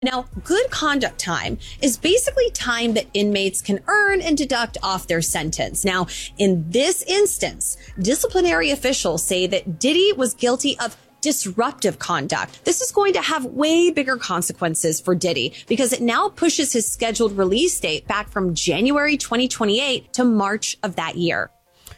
Now, good conduct time is basically time that inmates can earn and deduct off their sentence. Now, in this instance, disciplinary officials say that Diddy was guilty of disruptive conduct. This is going to have way bigger consequences for Diddy because it now pushes his scheduled release date back from January 2028 to March of that year.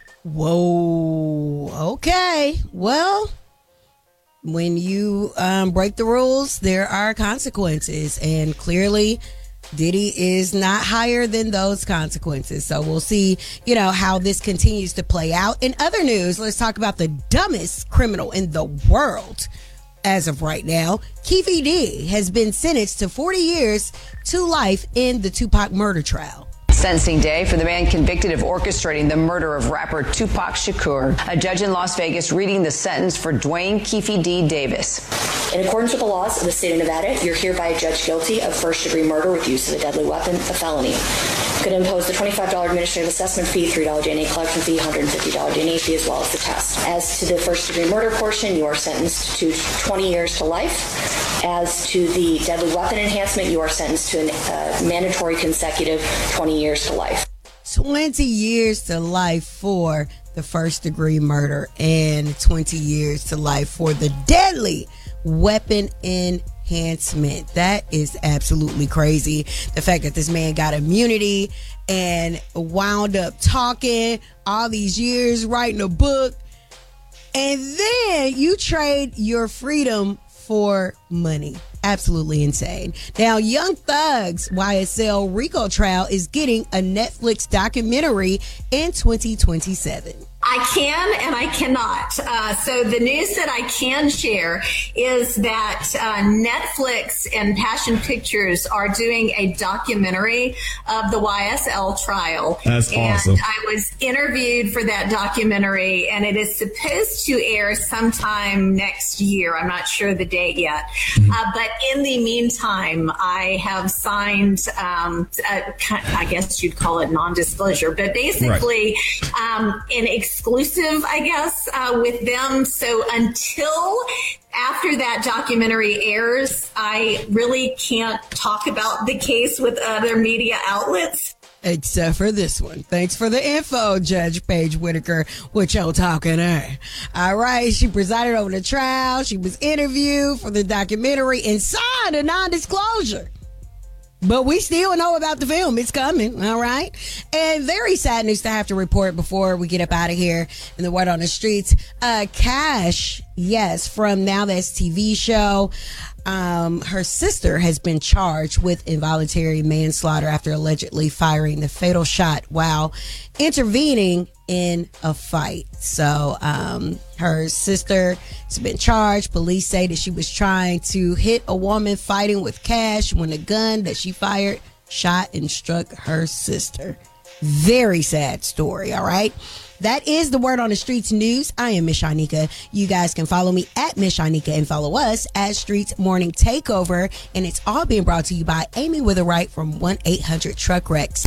Whoa. Okay. Well, when you break the rules, there are consequences. And clearly, Diddy is not higher than those consequences. So we'll see, how this continues to play out. In other news, let's talk about the dumbest criminal in the world. As of right now, Keefe D has been sentenced to 40 years to life in the Tupac murder trial. Sentencing day for the man convicted of orchestrating the murder of rapper Tupac Shakur. A judge in Las Vegas reading the sentence for Dwayne Keefe D. Davis. In accordance with the laws of the state of Nevada, you're hereby judged guilty of first-degree murder with use of a deadly weapon, a felony. Could impose the $25 administrative assessment fee, $3 DNA collection fee, $150 DNA fee, as well as the test. As to the first-degree murder portion, you are sentenced to 20 years to life. As to the deadly weapon enhancement, you are sentenced to a mandatory consecutive 20 years to life. 20 years to life for the first-degree murder and 20 years to life for the deadly weapon enhancement. That is absolutely crazy. The fact that this man got immunity and wound up talking all these years, writing a book, and then you trade your freedom for money. Absolutely insane. Now, Young Thug's YSL RICO trial is getting a Netflix documentary in 2027. I can and I cannot. So the news that I can share is that Netflix and Passion Pictures are doing a documentary of the YSL trial. That's awesome. And I was interviewed for that documentary, and it is supposed to air sometime next year. I'm not sure the date yet. But in the meantime, I have signed, I guess you'd call it non-disclosure, but basically an exclusive, I guess, with them. So until after that documentary airs, I really can't talk about the case with other media outlets. Except for this one. Thanks for the info, Judge Paige Whitaker. What y'all talking her? All right. She presided over the trial. She was interviewed for the documentary and signed a non-disclosure. But we still know about the film. It's coming. All right. And very sad news to have to report before we get up out of here in the word on the streets. Cash, yes, from Now That's TV show. Her sister has been charged with involuntary manslaughter after allegedly firing the fatal shot while intervening in a fight. So her sister has been charged. Police say that she was trying to hit a woman fighting with Cash when the gun that she fired shot and struck her sister. Very sad story. All right. That is the word on the streets news. I am Miss Shanika. You guys can follow me at Miss Shanika and follow us at Streets Morning Takeover. And it's all being brought to you by Amy Witherite from 1-800-TRUCK-WRECKS.